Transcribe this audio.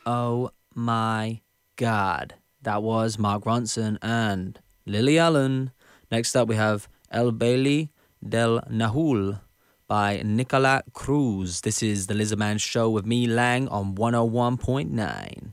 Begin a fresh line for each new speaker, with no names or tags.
Oh my God. That was Mark Ronson and Lily Allen. Next up, we have El Bailey del Nahul by Nicola Cruz. This is the Lizardman Show with me, Lang, on 101.9.